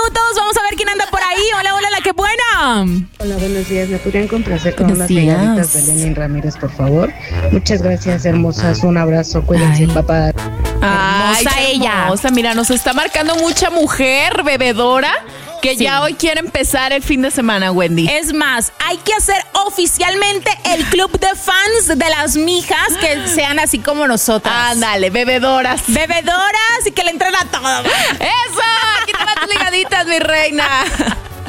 minutos. Vamos a ver quién anda por ahí. Hola, hola, la que buena. Hola, buenos días. ¿Me podrían complacer con unas regalitas de Lenin Ramírez, por favor? Muchas gracias, hermosas. Un abrazo. Cuídense, papá. Hermosa ella. Hermosa, mira, nos está marcando mucha mujer bebedora que ya hoy quiere empezar el fin de semana, Wendy. Es más, hay que hacer oficialmente el club de fans de las mijas que sean así como nosotras. Ándale, bebedoras. Bebedoras y que le entren a todo. ¡Eso! Aquí te van tus ligaditas, mi reina.